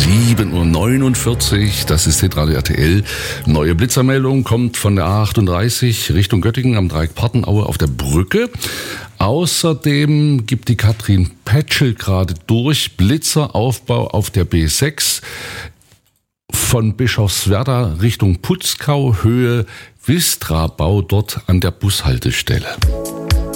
7:49 Uhr, das ist Hitradio RTL. Neue Blitzermeldung kommt von der A38 Richtung Göttingen am Dreieck Partenaue auf der Brücke. Außerdem gibt die Katrin Petschel gerade durch Blitzeraufbau auf der B6 von Bischofswerda Richtung Putzkau, Höhe Wistrabau, dort an der Bushaltestelle.